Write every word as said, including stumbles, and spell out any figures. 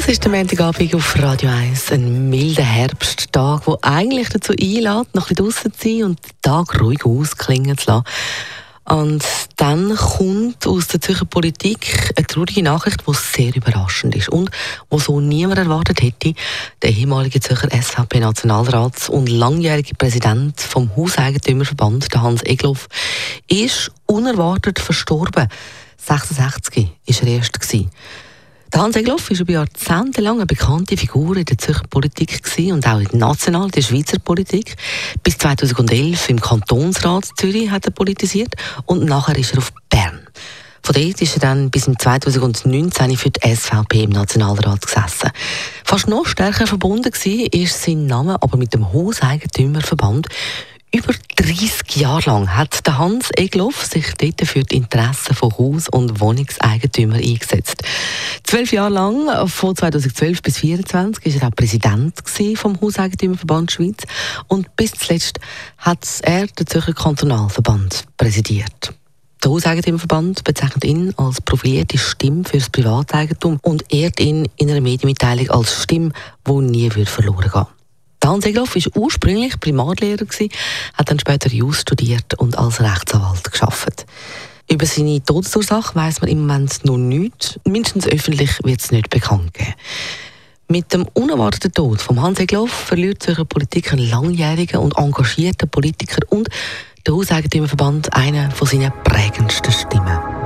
ist der Montagabend auf Radio eins. Ein milder Herbsttag, der eigentlich dazu einlädt, noch ein bisschen draussen zu sein und den Tag ruhig ausklingen zu lassen. Und dann kommt aus der Zürcher Politik eine traurige Nachricht, die sehr überraschend ist und die so niemand erwartet hätte. Der ehemalige Zürcher S V P-Nationalrats und langjährige Präsident vom Hauseigentümerverband, der Hans Egloff, ist unerwartet verstorben. sechsundsechzig war er erst. Der Hans Egloff war über Jahrzehnte lang eine bekannte Figur in der Zürcher Politik und auch in der nationalen, der Schweizer Politik. Bis zweitausendelf im Kantonsrat Zürich hat er politisiert und nachher ist er auf Bern. Von dort ist er dann bis zweitausendneunzehn für die S V P im Nationalrat gesessen. Fast noch stärker verbunden war ist sein Name aber mit dem Hauseigentümerverband. Über dreissig Jahre lang hat der Hans Egloff sich dort für die Interessen von Haus- und Wohnungseigentümern eingesetzt. Zwölf Jahre lang, von zweitausendzwölf bis zweitausendvierundzwanzig, war er auch Präsident vom Hauseigentümerverband Schweiz und bis zuletzt hat er den Zürcher Kantonalverband präsidiert. Der Hauseigentümerverband bezeichnet ihn als profilierte Stimme für das Privateigentum und ehrt ihn in einer Medienmitteilung als Stimme, die nie verloren geht. Hans Egloff war ursprünglich Primarlehrer, hat dann später Jus studiert und als Rechtsanwalt gearbeitet. Über seine Todesursache weiss man im Moment noch nichts. Mindestens öffentlich wird es nicht bekannt geben. Mit dem unerwarteten Tod von Hans Egloff verliert Zürcher Politik einen langjährigen und engagierten Politiker und der Hauseigentümerverband eine von seinen prägendsten Stimmen.